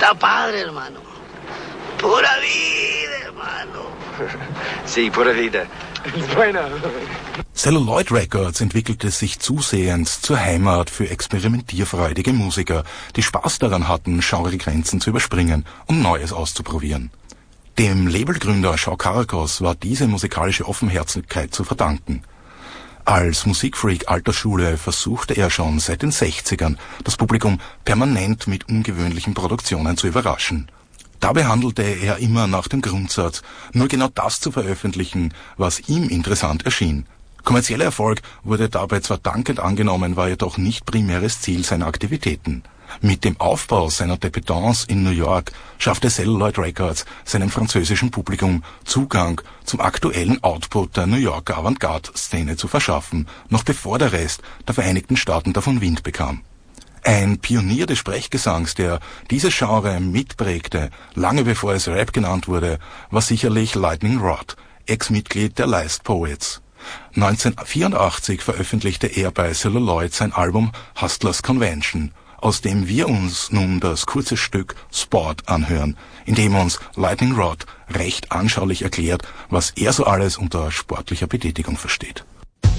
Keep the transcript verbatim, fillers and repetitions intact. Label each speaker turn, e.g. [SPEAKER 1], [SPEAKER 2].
[SPEAKER 1] Está padre, hermano. Pura vida, hermano.
[SPEAKER 2] Sí, pura vida.
[SPEAKER 3] Bueno.
[SPEAKER 4] Celluloid Records entwickelte sich zusehends zur Heimat für experimentierfreudige Musiker, die Spaß daran hatten, Genregrenzen zu überspringen und Neues auszuprobieren. Dem Labelgründer Shaw Caracos war diese musikalische Offenherzigkeit zu verdanken. Als Musikfreak alter Schule versuchte er schon seit den sechzigern, das Publikum permanent mit ungewöhnlichen Produktionen zu überraschen. Dabei handelte er immer nach dem Grundsatz, nur genau das zu veröffentlichen, was ihm interessant erschien. Kommerzieller Erfolg wurde dabei zwar dankend angenommen, war jedoch nicht primäres Ziel seiner Aktivitäten. Mit dem Aufbau seiner Debütantes in New York schaffte Celluloid Records seinem französischen Publikum Zugang zum aktuellen Output der New Yorker Avantgarde-Szene zu verschaffen, noch bevor der Rest der Vereinigten Staaten davon Wind bekam. Ein Pionier des Sprechgesangs, der dieses Genre mitprägte, lange bevor es Rap genannt wurde, war sicherlich Lightning Rod, Ex-Mitglied der Last Poets. neunzehnhundertvierundachtzig veröffentlichte er bei Celluloid sein Album Hustlers Convention, aus dem wir uns nun das kurze Stück Sport anhören, in dem uns Lightning Rod recht anschaulich erklärt, was er so alles unter sportlicher Betätigung versteht.